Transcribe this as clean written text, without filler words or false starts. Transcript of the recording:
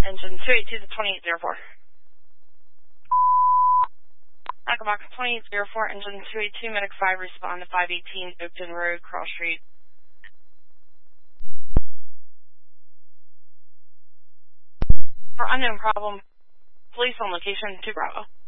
Engine 282 to 2804. Echo Box 2804, Engine 282, Medic 5, respond to 518 Oakton Road, Cross Street. For unknown problem, police on location, 2 Bravo.